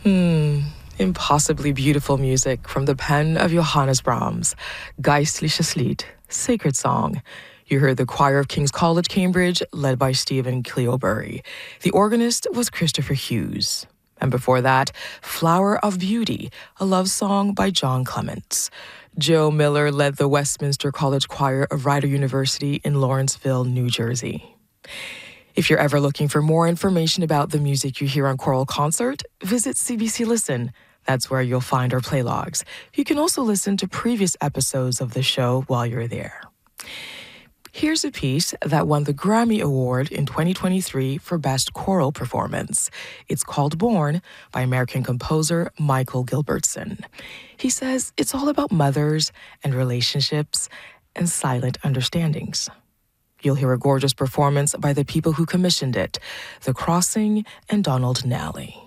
Impossibly beautiful music from the pen of Johannes Brahms. Geistliches Lied, Sacred Song. You heard the choir of King's College, Cambridge, led by Stephen Cleobury. The organist was Christopher Hughes. And before that, Flower of Beauty, a love song by John Clements. Joe Miller led the Westminster College Choir of Rider University in Lawrenceville, New Jersey. If you're ever looking for more information about the music you hear on Choral Concert, visit CBC Listen. That's where you'll find our playlogs. You can also listen to previous episodes of the show while you're there. Here's a piece that won the Grammy Award in 2023 for Best Choral Performance. It's called Born by American composer Michael Gilbertson. He says it's all about mothers and relationships and silent understandings. You'll hear a gorgeous performance by the people who commissioned it, The Crossing and Donald Nally.